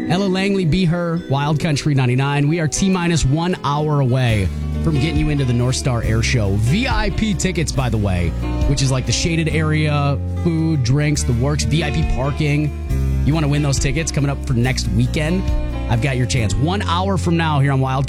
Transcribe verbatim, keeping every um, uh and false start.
Ella Langley, Be Her, Wild Country ninety-nine. We are T-minus one hour away from getting you into the North Star Air Show. V I P tickets, by the way, which is like the shaded area, food, drinks, the works, V I P parking. You want to win those tickets coming up for next weekend? I've got your chance. One hour from now here on Wild